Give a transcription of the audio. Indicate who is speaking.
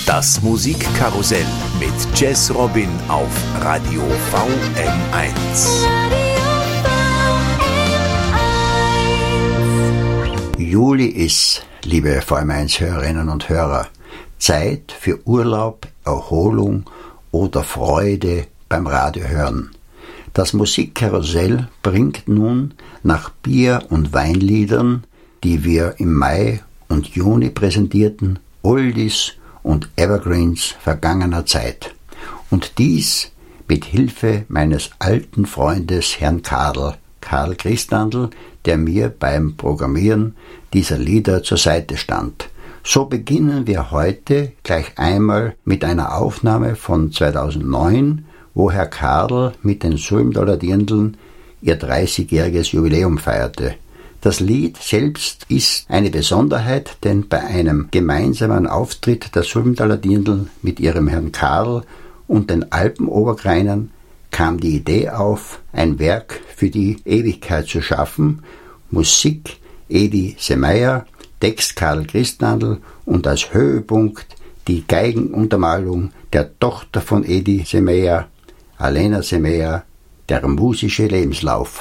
Speaker 1: Das Musikkarussell mit Jazz Robin auf Radio VM1.
Speaker 2: Juli ist, liebe VM1-Hörerinnen und Hörer, Zeit für Urlaub, Erholung oder Freude beim Radiohören. Das Musikkarussell bringt nun nach Bier- und Weinliedern, die wir im Mai und Juni präsentierten, Oldies und Evergreens vergangener Zeit. Und dies mit Hilfe meines alten Freundes Herrn Karl Christandl, der mir beim Programmieren dieser Lieder zur Seite stand. So beginnen wir heute gleich einmal mit einer Aufnahme von 2009, wo Herr Karl mit den Sulmtaler-Dirndln ihr 30-jähriges Jubiläum feierte. Das Lied selbst ist eine Besonderheit, denn bei einem gemeinsamen Auftritt der Sulmtaler-Dirndl mit ihrem Herrn Karl und den Alpenoberkreinern kam die Idee auf, ein Werk für die Ewigkeit zu schaffen. Musik Edi Semeyer, Text Karl Christandl und als Höhepunkt die Geigenuntermalung der Tochter von Edi Semeyer, Alena Semeyer, der musische Lebenslauf.